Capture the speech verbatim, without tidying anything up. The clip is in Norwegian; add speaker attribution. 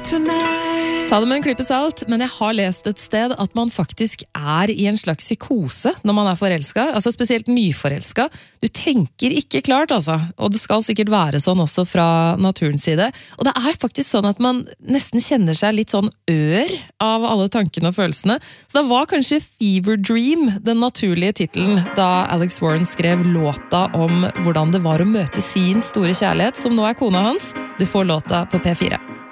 Speaker 1: tonight.
Speaker 2: Ta det med en klippe salt, men jeg har lest et sted at man faktisk er i en slags psykose når man er forelsket, altså spesielt nyforelsket. Du tenker ikke klart, altså, og det skal sikkert være sånn også fra naturens side. Og det er faktisk sånn at man nesten kjenner seg litt sånn ør av alle tankene og følelsene. Så det var kanskje Fever Dream, den naturlige titelen, da Alex Warren skrev låta om hvordan det var å møte sin store kjærlighet, som nå er kona hans. Du får låta på P fire.